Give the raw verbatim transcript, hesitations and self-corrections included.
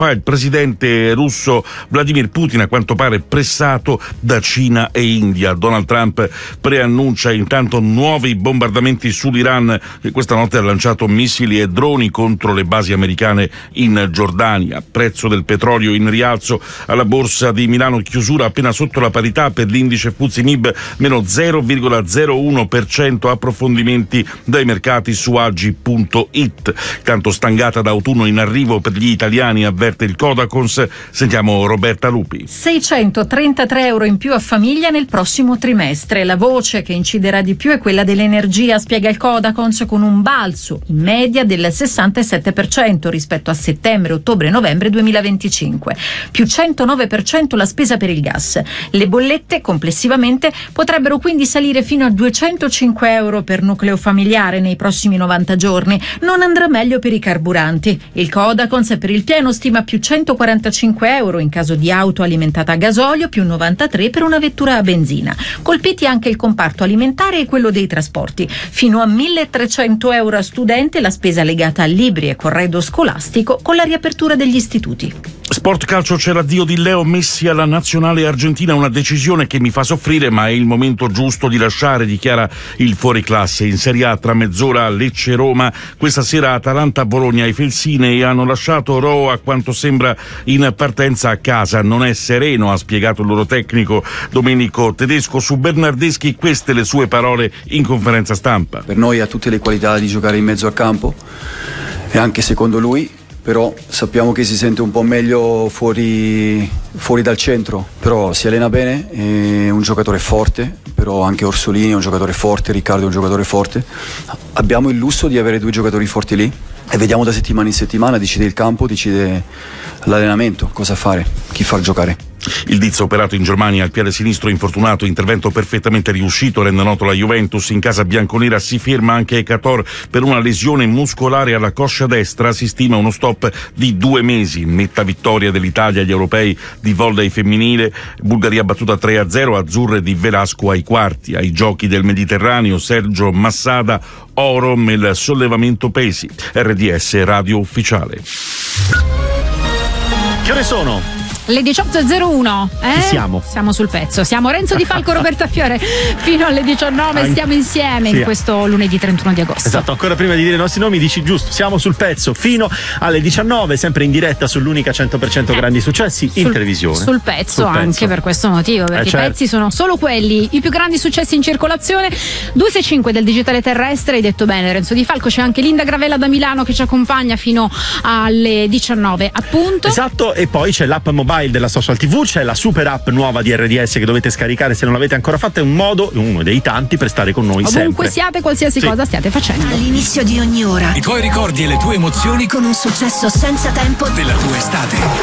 Il presidente russo Vladimir Putin, a quanto pare pressato da Cina e India. Donald Trump preannuncia intanto nuovi bombardamenti sull'Iran, che questa notte ha lanciato missili e droni contro le basi americane in Giordania. Prezzo del petrolio in rialzo, alla borsa di Milano chiusura appena sotto la parità per l'indice F T S E M I B, meno zero virgola zero uno per cento. Approfondimenti dai mercati su agi punto it. Tanto stangata d'autunno in arrivo per gli italiani, avverte il Codacons. Sentiamo Roberta Lupi. seicentotrentatré euro in più a famiglia nel prossimo trimestre. La voce che inciderà di più è quella dell'energia, spiega il Codacons, con un balzo in media del sessantasette per cento rispetto a settembre, ottobre e novembre duemilaventicinque. Più centonove per cento la spesa per il gas. Le bollette complessivamente potrebbero quindi salire fino a duecentocinque euro per nucleo familiare nei prossimi novanta giorni. Non andrà meglio per i carburanti. Il Codacons per il pieno stima più centoquarantacinque euro in caso di auto alimentata a gasolio, più novantatré per una vettura a benzina. Colpiti anche il comparto alimentare e quello dei trasporti. Fino a milletrecento euro a studente la spesa legata a libri e corredo scolastico con la riapertura degli istituti. Sport calcio, c'è l'addio di Leo Messi alla nazionale argentina, una decisione che mi fa soffrire, ma è il momento giusto di lasciare, dichiara il fuoriclasse. In Serie A tra mezz'ora Lecce-Roma, questa sera Atalanta-Bologna. I felsinei hanno lasciato Ro, a quanto sembra in partenza a casa. Non è sereno, ha spiegato il loro tecnico Domenico Tedesco. Su Bernardeschi queste le sue parole in conferenza stampa. Per noi ha tutte le qualità di giocare in mezzo al campo e anche secondo lui, però sappiamo che si sente un po' meglio fuori, fuori dal centro, però si allena bene, è un giocatore forte, però anche Orsolini è un giocatore forte, Riccardo è un giocatore forte. Abbiamo il lusso di avere due giocatori forti lì e vediamo da settimana in settimana, decide il campo, decide l'allenamento, cosa fare, chi far giocare. Il Diz operato in Germania al piede sinistro infortunato, intervento perfettamente riuscito, rende noto la Juventus. In casa bianconera si ferma anche Ekator per una lesione muscolare alla coscia destra, si stima uno stop di due mesi. Netta vittoria dell'Italia agli europei di volley femminile, Bulgaria battuta tre a zero, azzurre di Velasco ai quarti. Ai giochi del Mediterraneo Sergio Massada, oro nel sollevamento pesi. R D S Radio Ufficiale. Che ore sono? Le diciotto e zero uno, eh? Chi siamo? Siamo sul pezzo, siamo Renzo Di Falco, Roberta Fiore fino alle diciannove. Anche... stiamo insieme sì. in questo lunedì trentuno di agosto. Esatto, ancora prima di dire i nostri nomi dici giusto, siamo sul pezzo fino alle diciannove, sempre in diretta sull'unica cento per cento grandi successi in sul, televisione. Sul pezzo, sul anche pezzo. Per questo motivo, perché eh, certo. i pezzi sono solo quelli, i più grandi successi in circolazione. Due sei cinque del digitale terrestre, hai detto bene Renzo Di Falco. C'è anche Linda Gravella da Milano che ci accompagna fino alle diciannove appunto. Esatto, e poi c'è l'app mobile della Social tivù, c'è la super app nuova di R D S che dovete scaricare se non l'avete ancora fatta. È un modo, uno dei tanti, per stare con noi ovunque sempre. Ovunque siate, qualsiasi sì. cosa stiate facendo. All'inizio di ogni ora i tuoi ricordi e le tue emozioni con un successo senza tempo della tua estate.